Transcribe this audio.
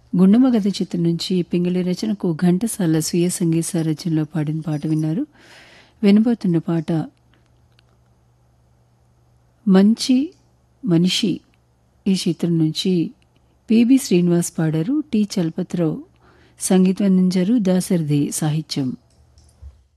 గుండమగధ చిత్రం నుంచి పింగళి రచనకు ఘంటసాల స్వీయ సంగీత సారథ్యంలో పాడిన పాట విన్నారు. వినబోతున్న పాట మంచి మనిషి ఈ చిత్రం నుంచి పిబి శ్రీనివాస్ పాడారు. టి చలపతిరావు సంగీతం అందించారు. దాశరథి సాహిత్యం.